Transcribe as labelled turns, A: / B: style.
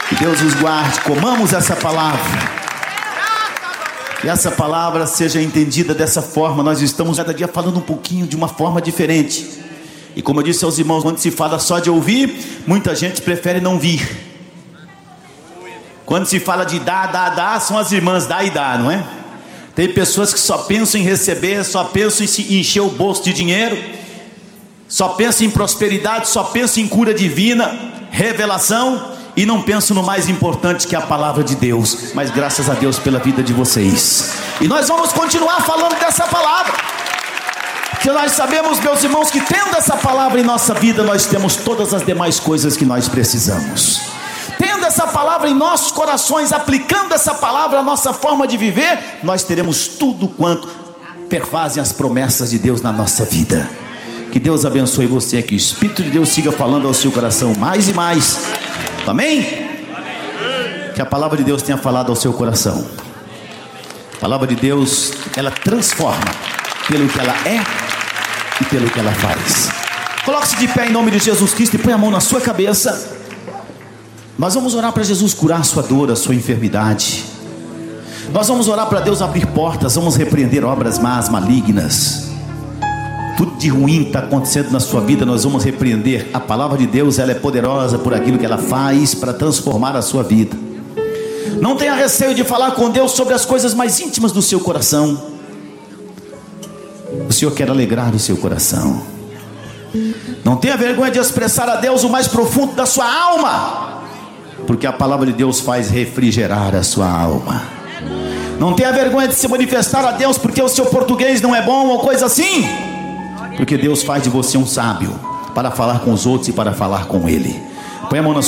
A: Que Deus os guarde, comamos essa palavra. E essa palavra seja entendida dessa forma. Nós estamos cada dia falando um pouquinho de uma forma diferente. E como eu disse aos irmãos, quando se fala só de ouvir, muita gente prefere não vir. Quando se fala de dar, são as irmãs dá e dá, não é? Tem pessoas que só pensam em receber, só pensam em se encher o bolso de dinheiro, só pensam em prosperidade, só pensam em cura divina, revelação, e não pensam no mais importante, que é a palavra de Deus. Mas graças a Deus pela vida de vocês. E nós vamos continuar falando dessa palavra, porque nós sabemos, meus irmãos, que tendo essa palavra em nossa vida, nós temos todas as demais coisas que nós precisamos. Tendo essa palavra em nossos corações, aplicando essa palavra à nossa forma de viver, nós teremos tudo quanto perfazem as promessas de Deus na nossa vida. Que Deus abençoe você, que o Espírito de Deus siga falando ao seu coração mais e mais. Amém? Que a palavra de Deus tenha falado ao seu coração. A palavra de Deus, ela transforma pelo que ela é e pelo que ela faz. Coloque-se de pé em nome de Jesus Cristo e põe a mão na sua cabeça. Nós vamos orar para Jesus curar a sua dor, a sua enfermidade. Nós vamos orar para Deus abrir portas. Vamos repreender obras más, malignas. Tudo de ruim está acontecendo na sua vida, nós vamos repreender. A palavra de Deus, ela é poderosa por aquilo que ela faz para transformar a sua vida. Não tenha receio de falar com Deus sobre as coisas mais íntimas do seu coração. O Senhor quer alegrar o seu coração. Não tenha vergonha de expressar a Deus o mais profundo da sua alma, porque a palavra de Deus faz refrigerar a sua alma. Não tenha vergonha de se manifestar a Deus porque o seu português não é bom ou coisa assim, porque Deus faz de você um sábio para falar com os outros e para falar com Ele. Põe a mão na sua